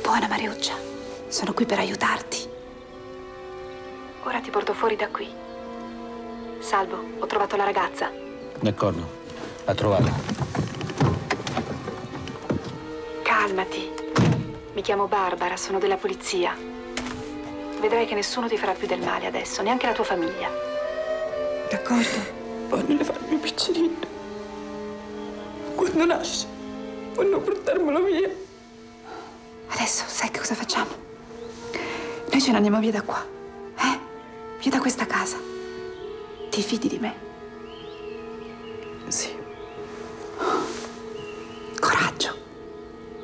Buona Mariuccia, sono qui per aiutarti. Ora ti porto fuori da qui. Salvo, ho trovato la ragazza. D'accordo, la trovata. Calmati. Mi chiamo Barbara, sono della polizia. Vedrai che nessuno ti farà più del male adesso, neanche la tua famiglia. D'accordo. Voglio levare il mio piccinino. Quando nasce, voglio portarmelo via. Adesso sai che cosa facciamo? Noi ce ne andiamo via da qua, via da questa casa. Ti fidi di me? Sì.